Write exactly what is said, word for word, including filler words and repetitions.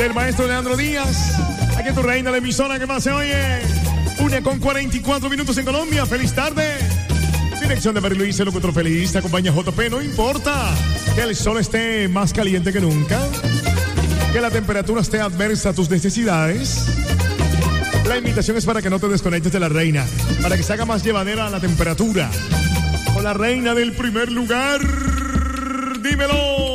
El maestro Leandro Díaz, aquí en tu reina, la emisora que más se oye. Una con cuarenta y cuatro minutos en Colombia. Feliz tarde. Dirección de Mary Luis, el locutor feliz. Te acompaña J P. No importa que el sol esté más caliente que nunca, que la temperatura esté adversa a tus necesidades. La invitación es para que no te desconectes de la reina, para que se haga más llevadera la temperatura. Con la reina del primer lugar. Dímelo.